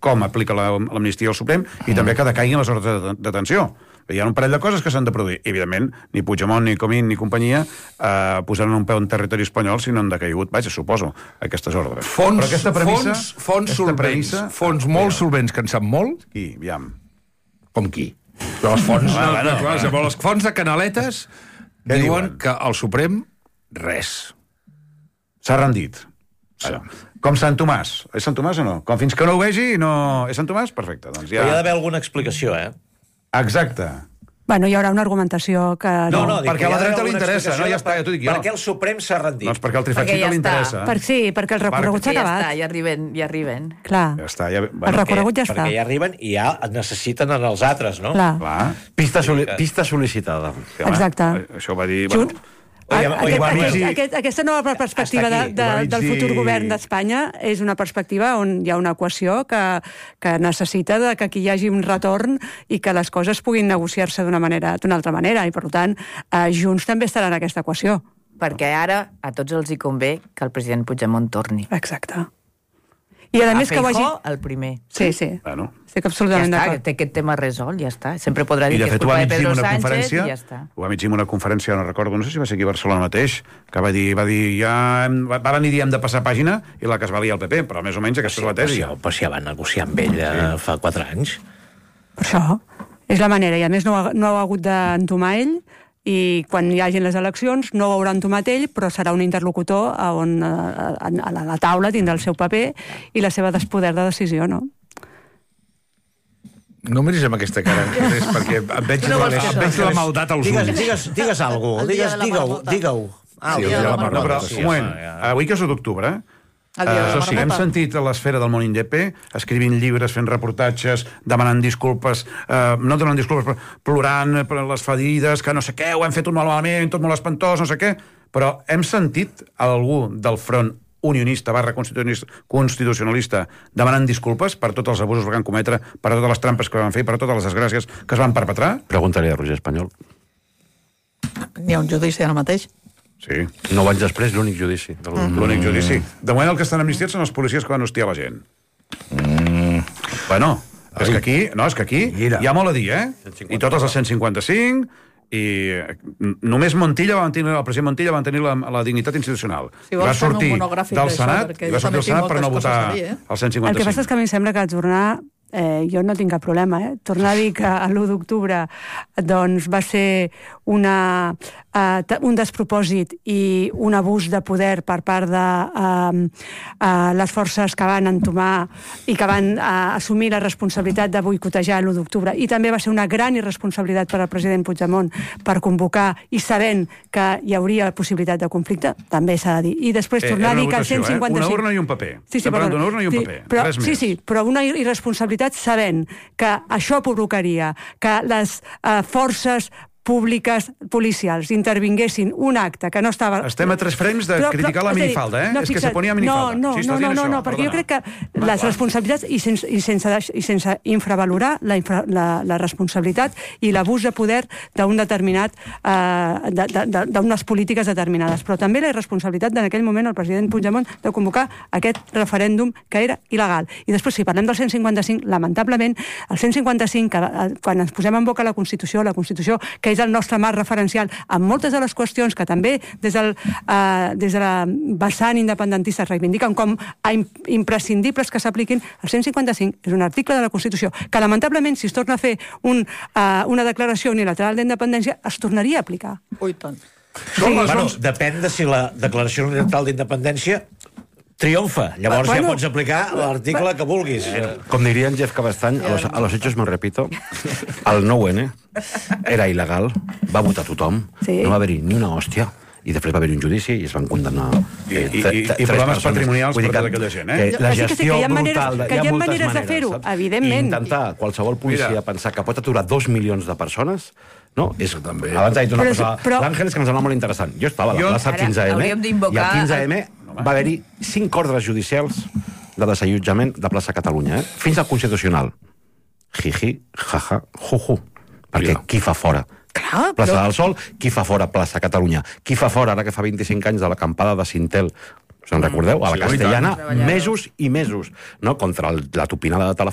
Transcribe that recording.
com aplica l'amnistia al Suprem i també que decaiguin les ordres de detenció. Hi ha un parell de coses que s'han de produir. Evidentment, ni Puigdemont, ni Comín, ni companyia posaran un peu en territori espanyol si no han decaigut, vaja, suposo, aquestes ordres. Fons solvents, fons molt solvents, que en sap molt. Qui? Aviam. Com qui? Però els fons, els fons de Canaletes diuen que al Suprem res. S'ha rendit. Com Sant Tomàs. És Sant Tomàs o no? Com fins que no ho vegi, no... És Sant Tomàs? Perfecte. Doncs ja... Però hi ha d'haver alguna explicació, Exacte. Bueno, hi haurà una argumentació que... No, perquè a la dreta li interessa, no? Ja està, ja t'ho dic jo. Per què el Suprem s'ha rendit? Doncs perquè al tripartit li interessa. Sí, perquè el recorregut s'ha acabat. Ja arriben. Clar. Ja està. El recorregut ja està. Perquè ja arriben i ja necessiten en els altres, no? Clar. Pista sol·licitada. Exacte. Això ho va dir... Aquesta nova perspectiva del futur govern d'Espanya és una perspectiva on hi ha una equació que necessita que aquí hi hagi un retorn i que les coses puguin negociar-se d'una altra manera, i per tant Junts també estarà en aquesta equació. Perquè ara a tots els hi convé que el president Puigdemont torni. Exacte. I a més que ho hagi... Feijóo, el primer. Sí. Bueno. Estic absolutament d'acord. Té aquest tema resolt, ja està. Sempre podrà dir que és fet, culpa de Pedro Sánchez i ja està. Ho va mig en una conferència, no recordo, no sé si va ser aquí a Barcelona mateix, que va dir va venir diem de passar pàgina i la que es va liar el PP, però més o menys aquesta és la tesi. Però si ja va negociar amb ell fa 4 anys. Per això és la manera, i a més no ha hagut d'entomar ell, i quan hi hagin les eleccions no ho haurà entomat ell, però serà un interlocutor on a la taula tindrà el seu paper i la seva poder de decisió, no? No miris amb aquesta cara, perquè em veig la maldat als ulls. Digues alguna cosa, digue-ho. Però, un moment, avui que és 1 d'octubre, hem sentit a l'esfera del món indepe escrivint llibres, fent reportatges, demanant disculpes, no donant disculpes, però plorant per les ferides, que no sé què, ho hem fet tot molt malament, tot molt espantós, no sé què, però hem sentit algú del front unionista / constitucionalista demanant disculpes per tots els abusos que van cometre, per totes les trampes que van fer, per totes les desgràcies que es van perpetrar? Pregunta-li a Roger Espanyol. Hi ha un judici ara mateix. Sí. 9 anys després, l'únic judici. L'únic judici. De moment el que estan amnistiats són els policies que van hostiar la gent. Bueno, és que aquí hi ha molt a dir, I totes les 155, i només Montilla el president Montilla va tenir la dignitat institucional. Va sortir del Senat per no votar el 155. El que passa és que a mi em sembla que tornar... jo no tinc cap problema, tornar a dir que l'1 d'octubre doncs va ser un despropòsit i un abús de poder per part de les forces que van entomar i que van assumir la responsabilitat de boicotejar l'1 d'octubre, i també va ser una gran irresponsabilitat per al president Puigdemont per convocar i sabent que hi hauria possibilitat de conflicte, també s'ha de dir. I després tornar a dir que el 155... Una urna i un paper. Estem parlant d'una urna i un paper. Res més. Sí, però una irresponsabilitat sabent que això provocaria que les forces públiques policials intervinguessin un acte que no estava... Estem a 3 frames de criticar la minifalda, No, és que se ponia minifalda. No, perquè jo crec que les responsabilitats, i sense infravalorar la responsabilitat i l'abús de poder d'un determinat... d'unes polítiques determinades, però també la irresponsabilitat en aquell moment el president Puigdemont de convocar aquest referèndum que era il·legal. I després, si parlem del 155, lamentablement, el 155, quan ens posem en boca la Constitució que és el nostre marc referencial en moltes de les qüestions que també des de la vessant independentista es reivindiquen com a imprescindibles que s'apliquin, el 155 és un article de la Constitució que lamentablement si es torna a fer una declaració unilateral d'independència es tornaria a aplicar. Ui, tant. Bueno, depèn de si la declaració unilateral d'independència triomfa. Llavors ja pots aplicar l'article que vulguis. Com diria en Jeff Cabestany, a los hechos me repito, el 9-N era il·legal, va votar tothom, no va haver-hi ni una hòstia, i després va haver-hi un judici i es van condemnar i problemes patrimonials per tota aquella gent, La gestió brutal... Que hi ha maneres de fer-ho, evidentment. Intentar qualsevol policia pensar que pot aturar 2 milions de persones, no? Abans ha dit una cosa, l'Àngel, que em sembla molt interessant. Jo estava a la plaça 15M i al 15M va haver-hi 5 ordres judicials de desallotjament de plaça Catalunya, fins al Constitucional. Jiji, jaja, juju. Perquè qui fa fora? Plaça del Sol, qui fa fora plaça Catalunya? Qui fa fora, ara que fa 25 anys de l'acampada de Sintel, us en recordeu? A la Castellana, mesos i mesos, no? Contra la tupinada de Telefònica,